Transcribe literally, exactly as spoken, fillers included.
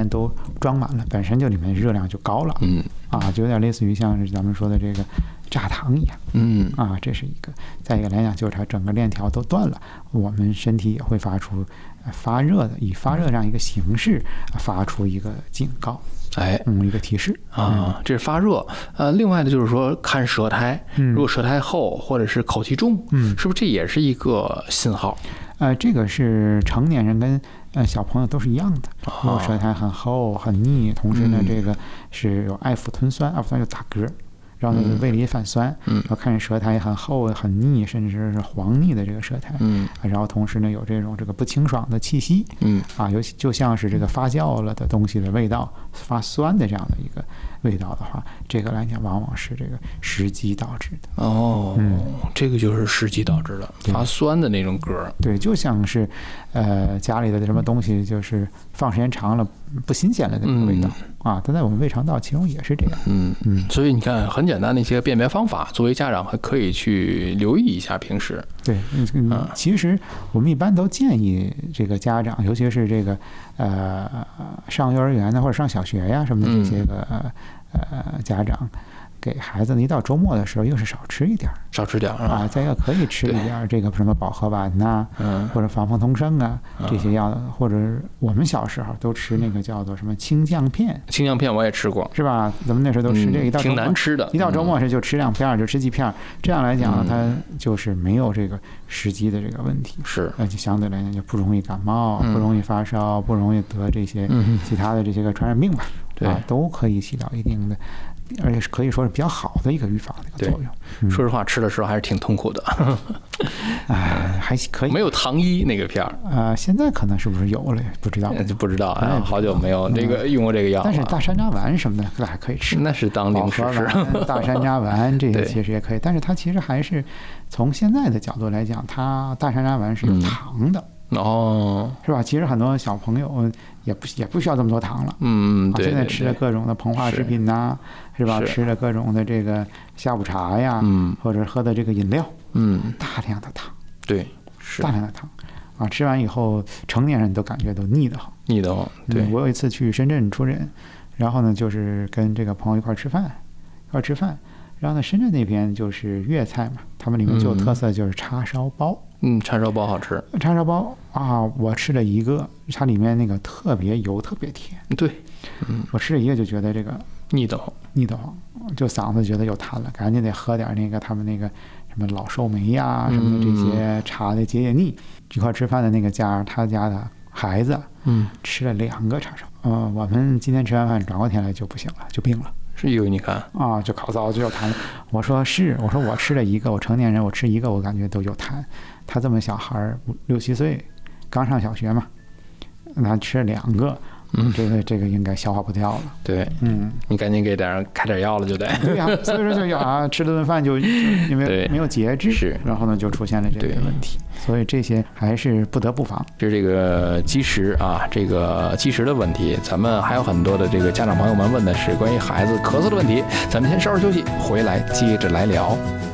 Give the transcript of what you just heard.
都装满了，本身就里面热量就高了， 嗯啊，就有点类似于像是咱们说的这个榨糖一样， 嗯啊，这是一个。再一个来讲，就是它整个链条都断了，我们身体也会发出发热的，以发热这样一个形式发出一个警告。 哎， 嗯，一个提示啊，这是发热。呃，另外的就是说看舌苔， 嗯、 如果舌苔厚或者是口气重， 嗯， 是不是这也是一个信号？ 呃，这个是成年人跟呃小朋友都是一样的。如果舌苔很厚很腻，同时呢， 嗯、 这个是有爱抚吞酸，爱抚吞就打嗝。然后呢，胃里反酸， 嗯， 然后看着舌苔很厚、很腻，甚至是黄腻的这个舌苔， 嗯， 然后同时呢有这种这个不清爽的气息， 嗯， 啊，尤其就像是这个发酵了的东西的味道，发酸的这样的一个味道的话，这个来讲往往是这个食积导致的。 哦，嗯，这个就是食积导致的，发酸的那种嗝。 对，就像是，呃，家里的什么东西就是放时间长了不新鲜了的那个味道、嗯、啊，它在我们胃肠道其中也是这样。 嗯嗯，所以你看很简单的一些辨别方法，作为家长还可以去留意一下平时。 对，嗯，其实我们一般都建议这个家长，尤其是这个呃上幼儿园的或者上小学呀什么的这些个、嗯、呃家长，给孩子呢一到周末的时候，又是少吃一点， 少吃点啊，再一个可以吃一点这个什么保和丸呐、 嗯， 或者防风通圣啊这些药，或者我们小时候都吃那个叫做什么清降片， 清降片我也吃过， 是吧？咱们那时候都吃这个，一到周末、 嗯、挺难吃的， 一到周末是就吃两片，就吃几片，这样来讲它就是没有这个食积的这个问题， 是， 而且相对来讲就不容易感冒，不容易发烧，不容易得这些其他的这些个传染病吧， 对、 啊，都可以起到一定的。而且是可以说是比较好的一个预防的一个作用。 嗯、说实话，吃的时候还是挺痛苦的。 哎，还可以。 没有糖衣那个片儿啊、呃，现在可能是不是有了？不知道， 就不知道啊，好久没有这个用过这个药、嗯。 但是大山楂丸什么的，那还可以吃。 那是当零食吃。 大山楂丸这些其实也可以，但是它其实还是从现在的角度来讲，它大山楂丸是有糖的。 嗯哦， 是吧？其实很多小朋友也不也不需要这么多糖了。 嗯，对。 现在吃的各种的膨化食品呐、啊，是吧？吃的各种的这个下午茶呀， 嗯， 或者喝的这个饮料， 嗯， 大量的糖， 对，是大量的糖啊！吃完以后，成年人都感觉都腻得慌， 腻得慌。对、 嗯，我有一次去深圳出诊，然后呢，就是跟这个朋友一块吃饭，一块吃饭，然后呢，深圳那边就是粤菜嘛，他们里面就有特色就是叉烧包。 嗯，叉烧包好吃。 叉烧包啊，我吃了一个，它里面那个特别油，特别甜。 对，嗯， 我吃了一个就觉得这个腻得慌， 腻得慌，就嗓子觉得有痰了，赶紧得喝点那个他们那个什么老寿眉呀、什么的这些茶的解解腻。一块吃饭的那个家，他家的孩子， 嗯， 吃了两个叉烧。呃，我们今天吃完饭转过天来就不行了，就病了。 是有你看啊，就烤糟就有痰了。我说是，我说我吃了一个，我成年人我吃一个，我感觉都有痰。他这么小孩儿五六七岁，刚上小学嘛，他吃了两个，嗯，这个这个应该消化不掉了。 对， 嗯， 你赶紧给点开点药了就得。 对呀、啊，所以说就要啊，吃了顿饭就就因为没有节制， 是， 然后呢就出现了这个问题。所以这些还是不得不防。 就是这个积食啊，这个积食的问题，咱们还有很多的这个家长朋友们问的是关于孩子咳嗽的问题，咱们先稍事休息，回来接着来聊。